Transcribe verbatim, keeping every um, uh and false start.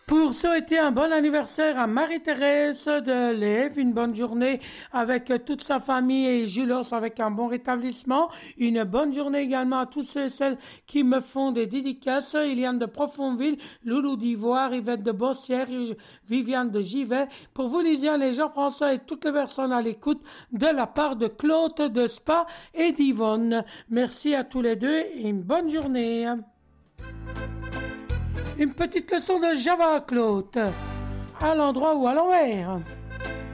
Pour souhaiter un bon anniversaire à Marie-Thérèse de Lève, une bonne journée avec toute sa famille et Julos avec un bon rétablissement. Une bonne journée également à tous ceux et celles qui me font des dédicaces. Iliane de Profondville, Loulou d'Ivoire, Yvette de Bossière, Viviane de Givet. Pour vous, Lysiane et Jean-François et toutes les personnes à l'écoute de la part de Claude de Spa et d'Yvonne. Merci à tous les deux et une bonne journée. Une petite leçon de Java, Claude. À l'endroit ou à l'envers.